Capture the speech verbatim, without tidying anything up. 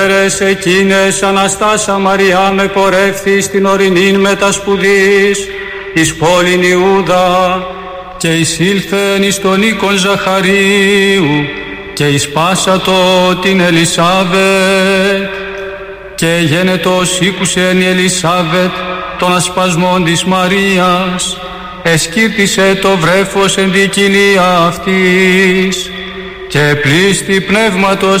ημέρες εκείνες Αναστάσα Μαριά με πορεύθη στην ορεινήν μετασπουδής εις πόλην Ιούδα και εισήλθεν εις τον οίκον Ζαχαρίου και εις πάσατο την Ελισάβετ και γένετος ήκουσεν η Ελισάβετ των ασπασμών της Μαρίας, εσκύρτησε το βρέφος εν την κοιλία αυτής και πλήστη πνεύματος